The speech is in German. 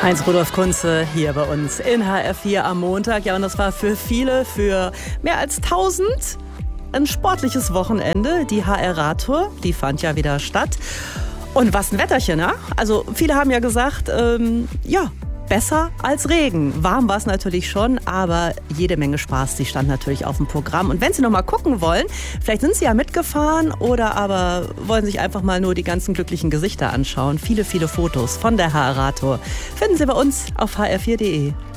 Heinz Rudolf Kunze hier bei uns in HR4 am Montag. Ja, und das war für viele, für mehr als 1000 ein sportliches Wochenende. Die HR-Radtour, die fand ja wieder statt. Und was ein Wetterchen, ne? Also viele haben ja gesagt, besser als Regen. Warm war es natürlich schon, aber jede Menge Spaß, die stand natürlich auf dem Programm. Und wenn Sie noch mal gucken wollen, vielleicht sind Sie ja mitgefahren oder aber wollen sich einfach mal nur die ganzen glücklichen Gesichter anschauen. Viele, viele Fotos von der HR-Radtour finden Sie bei uns auf hr4.de.